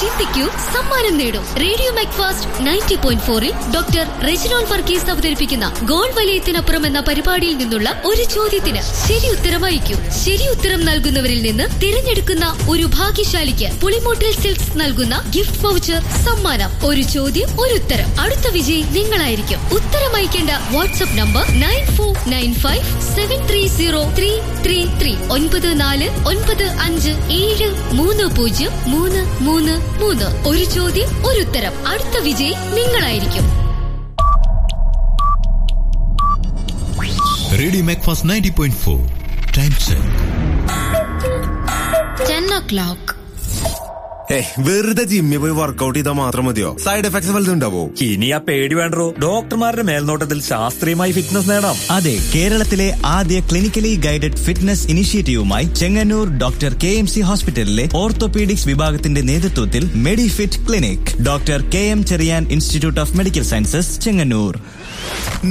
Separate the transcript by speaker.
Speaker 1: ചിന്തിക്കൂ, സമ്മാനം നേടൂ. റേഡിയോ മാക്ഫാസ്റ്റ് 90.4-ൽ ഡോക്ടർ റെജിനോൾ വർഗീസ് അവതരിപ്പിക്കുന്ന ഗോൾ വലയത്തിനപ്പുറം എന്ന പരിപാടിയിൽ നിന്നുള്ള ഒരു ചോദ്യത്തിന് ശരി ഉത്തരം അയക്കൂ. ശരി ഉത്തരം നൽകുന്നവരിൽ നിന്ന് തിരഞ്ഞെടുക്കുന്ന ഒരു ഭാഗ്യശാലിക്ക് പുളിമോട്ടിൽ സിൽക്സ് നൽകുന്ന ഗിഫ്റ്റ് വൗച്ചർ സമ്മാനം. ഒരു ചോദ്യം ഒരു ഉത്തരം. അടുത്ത വിജയി നിങ്ങളായിരിക്കും. ഉത്തരം അയക്കേണ്ട വാട്സ്ആപ്പ് നമ്പർ 9495730333 9495730333. ഒരു ചോദ്യം ഒരു ഉത്തരം. അടുത്ത വിജയി നിങ്ങളായിരിക്കും.
Speaker 2: Radio Macfast 90.4 time check
Speaker 1: 10 o'clock.
Speaker 3: വെറുതെ ജിമ്മിൽ പോയി വർക്കൗട്ട് ചെയ്താൽ മാത്രം മതിയോ? സൈഡ് എഫക്ട്സ് വല്ലതും ഉണ്ടാവോ?
Speaker 4: ഇനി ആ പേടി വേണ്ടോ. ഡോക്ടർമാരുടെ മേൽനോട്ടത്തിൽ ശാസ്ത്രീയമായി ഫിറ്റ്നസ് നേടാം.
Speaker 5: അതെ, കേരളത്തിലെ ആദ്യ clinically guided fitness ഇനിഷ്യേറ്റീവുമായി Chengannur doctor KMC ഹോസ്പിറ്റലിലെ ഓർത്തോപീഡിക്സ് വിഭാഗത്തിന്റെ നേതൃത്വത്തിൽ Medifit clinic. Doctor KM Cherian institute of medical sciences, Chengannur.